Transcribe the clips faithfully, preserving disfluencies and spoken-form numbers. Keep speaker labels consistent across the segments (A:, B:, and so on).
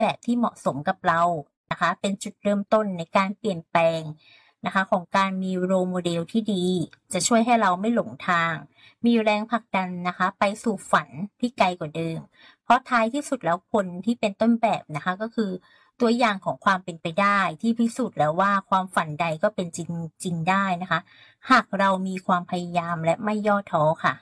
A: แบบที่เหมาะสมกับเรานะคะเป็นจุดเริ่มต้นในการเปลี่ยนแปลงนะคะของการมีโรโมเดลที่ดีจะช่วยให้เราไม่หลงทางมีแรงผลักดันนะคะไปสู่ฝันที่ไกลกว่าเดิมเพราะท้ายที่สุดแล้วคนที่เป็นต้นแบบนะคะก็คือตัวอย่างของความเป็นไปได้ที่พิสูจน์แล้วว่าความฝันใดก็เป็นจริงจริงได้นะคะหากเรามีความพยายามและไม่ย่อท้อค่ะ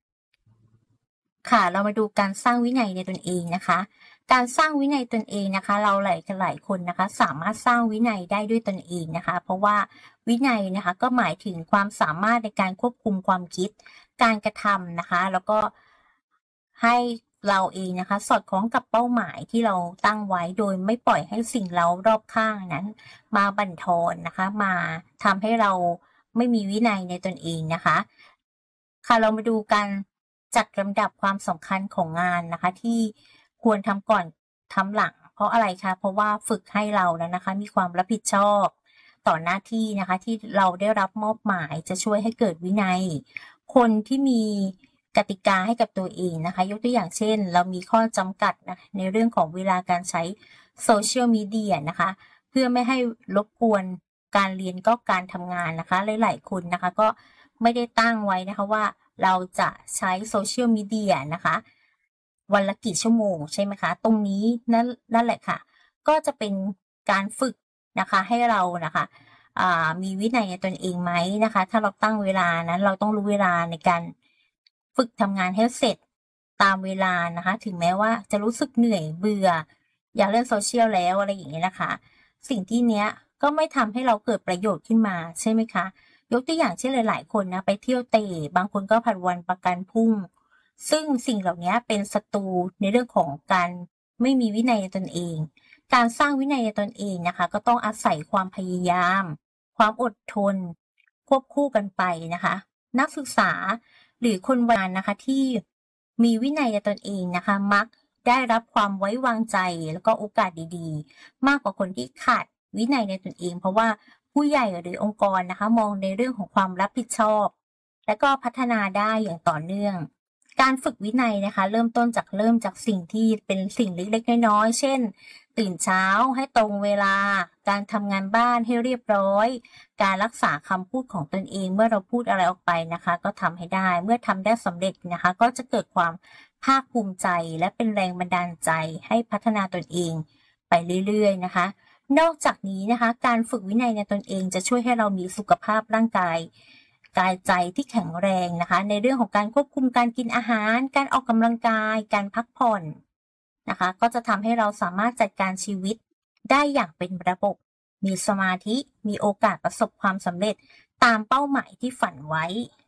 A: ค่ะเรามาดูการสร้างวินัยในตนเองนะคะการสร้างวินัยตนเองนะคะเราหลายหลายคนนะคะสามารถสร้างวินัยได้ด้วยตนเองนะคะเพราะว่าวินัยนะคะก็หมายถึงความสามารถในการควบคุมความคิดการกระทำนะคะแล้วก็ให้เราเองนะคะสอดคล้องกับเป้าหมายที่เราตั้งไว้โดยไม่ปล่อยให้สิ่งเร้ารอบข้างนั้นมาบั่นทอนนะคะมาทำให้เราไม่มีวินัยในตนเองนะคะค่ะเรามาดูการจัดลำดับความสำคัญของงานนะคะที่ควรทำก่อนทำหลังเพราะอะไรคะเพราะว่าฝึกให้เรานั้นนะคะมีความรับผิดชอบต่อหน้าที่นะคะที่เราได้รับมอบหมายจะช่วยให้เกิดวินัยคนที่มีกติกาให้กับตัวเองนะคะยกตัวอย่างเช่นเรามีข้อจำกัดนะในเรื่องของเวลาการใช้โซเชียลมีเดียนะคะเพื่อไม่ให้รบกวนการเรียนก็การทำงานนะคะหลายๆคนนะคะก็ไม่ได้ตั้งไว้นะคะว่าเราจะใช้โซเชียลมีเดียนะคะวันละกี่ชั่วโมงใช่ไหมคะตรงนี้นั่นนั่นแหละค่ะก็จะเป็นการฝึกนะคะให้เรานะคะมีวินัยในตนเองไหมนะคะถ้าเราตั้งเวลานั้นเราต้องรู้เวลาในการฝึกทำงานให้เสร็จตามเวลานะคะถึงแม้ว่าจะรู้สึกเหนื่อยเบื่ออยากเล่นโซเชียลแล้วอะไรอย่างเงี้ยนะคะสิ่งที่เนี้ยก็ไม่ทำให้เราเกิดประโยชน์ขึ้นมาใช่ไหมคะยกตัวอย่างเช่นหลายๆคนนะไปเที่ยวเตะบางคนก็ผัดวันประกันพรุ่งซึ่งสิ่งเหล่านี้เป็นศัตรูในเรื่องของการไม่มีวินัยในตนเองการสร้างวินัยในตนเองนะคะก็ต้องอาศัยความพยายามความอดทนควบคู่กันไปนะคะนักศึกษาหรือคนวานนะคะที่มีวินัยในตนเองนะคะมักได้รับความไว้วางใจแล้วก็โอกาสดีๆมากกว่าคนที่ขาดวินัยในตนเองเพราะว่าผู้ใหญ่หรือองค์กรนะคะมองในเรื่องของความรับผิดชอบและก็พัฒนาได้อย่างต่อเนื่องการฝึกวินัยนะคะเริ่มต้นจากเริ่มจากสิ่งที่เป็นสิ่งเล็กๆน้อยๆเช่นตื่นเช้าให้ตรงเวลาการทำงานบ้านให้เรียบร้อยการรักษาคำพูดของตนเองเมื่อเราพูดอะไรออกไปนะคะก็ทำให้ได้เมื่อทำได้สำเร็จนะคะก็จะเกิดความภาคภูมิใจและเป็นแรงบันดาลใจให้พัฒนาตนเองไปเรื่อยๆนะคะนอกจากนี้นะคะการฝึกวินัยในตนเองจะช่วยให้เรามีสุขภาพร่างกายกายใจที่แข็งแรงนะคะในเรื่องของการควบคุมการกินอาหารการออกกำลังกายการพักผ่อนนะคะก็จะทำให้เราสามารถจัดการชีวิตได้อย่างเป็นระบบมีสมาธิมีโอกาสประสบความสำเร็จตามเป้าหมายที่ฝันไว้